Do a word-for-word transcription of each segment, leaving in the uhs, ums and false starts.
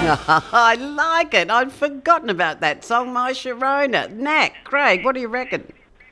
I like it. I'd forgotten about that song, My Sharona. Knack, Craig, what do you reckon?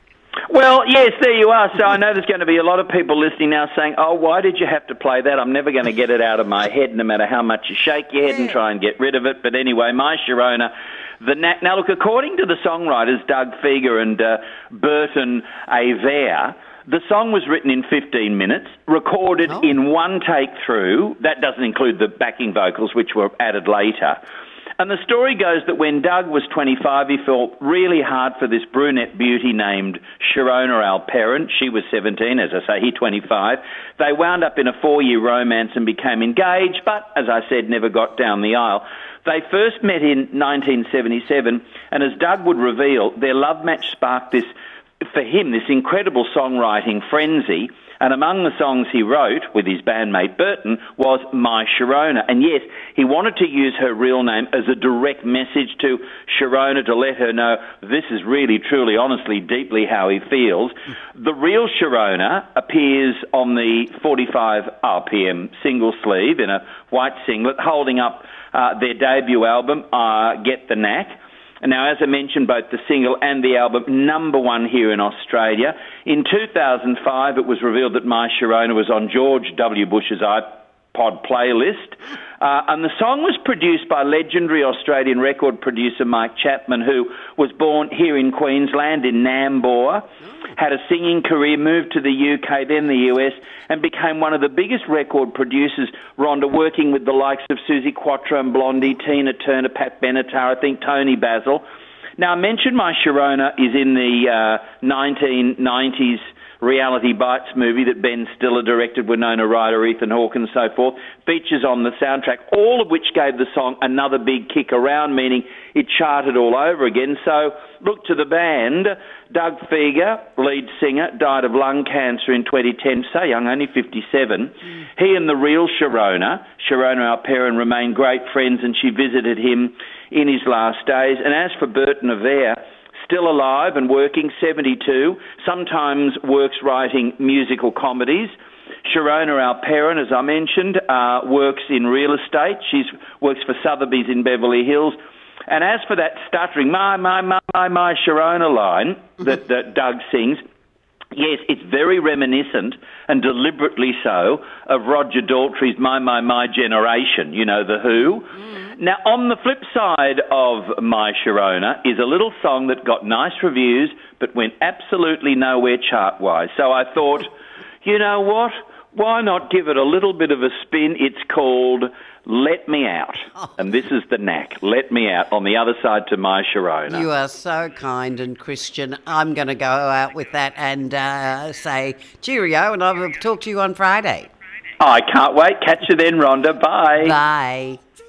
Well, yes, there you are. So I know there's going to be a lot of people listening now saying, oh, why did you have to play that? I'm never going to get it out of my head, no matter how much you shake your head yeah. and try and get rid of it. But anyway, My Sharona, the knack. Now, look, according to the songwriters, Doug Fieger and uh, Burton Avare, the song was written in fifteen minutes, recorded oh. in one take through. That doesn't include the backing vocals, which were added later. And the story goes that when Doug was twenty-five, he felt really hard for this brunette beauty named Sharona Alperin. She was seventeen, as I say, he twenty-five. They wound up in a four-year romance and became engaged, but, as I said, never got down the aisle. They first met in nineteen seventy-seven, and as Doug would reveal, their love match sparked this, for him, this incredible songwriting frenzy. And among the songs he wrote with his bandmate Burton was My Sharona. And yes, he wanted to use her real name as a direct message to Sharona to let her know this is really, truly, honestly, deeply how he feels. The real Sharona appears on the forty-five R P M single sleeve in a white singlet holding up uh, their debut album, uh, Get the Knack. Now, as I mentioned, both the single and the album, number one here in Australia. In two thousand five, it was revealed that My Sharona was on George W. Bush's iPod playlist. Uh, and the song was produced by legendary Australian record producer Mike Chapman, who was born here in Queensland, in Nambour, had a singing career, moved to the U K, then the U S, and became one of the biggest record producers, Rhonda, working with the likes of Suzi Quatro and Blondie, Tina Turner, Pat Benatar, I think Tony Basil. Now, I mentioned My Sharona is in the uh, nineteen nineties Reality Bites movie that Ben Stiller directed, Winona Ryder, Ethan Hawke and so forth, features on the soundtrack, all of which gave the song another big kick around, meaning it charted all over again. So, look to the band. Doug Fieger, lead singer, died of lung cancer in twenty ten, so young, only fifty-seven. Mm. He and the real Sharona, Sharona Alperin, remain great friends, and she visited him in his last days. And as for Burton Avare, still alive and working, seventy-two, sometimes works writing musical comedies. Sharona Alperin, as I mentioned, uh, works in real estate. She works for Sotheby's in Beverly Hills. And as for that stuttering, my, my, my, my, my Sharona line that, that Doug sings, yes, it's very reminiscent, and deliberately so, of Roger Daltrey's My, My, My Generation, you know, The Who. Mm. Now, on the flip side of My Sharona is a little song that got nice reviews but went absolutely nowhere chart-wise. So I thought, you know what? Why not give it a little bit of a spin? It's called Let Me Out. And this is the knack, Let Me Out, on the other side to My Sharona. You are so kind and Christian. I'm going to go out with that and uh, say cheerio, and I will talk to you on Friday. I can't wait. Catch you then, Rhonda. Bye. Bye.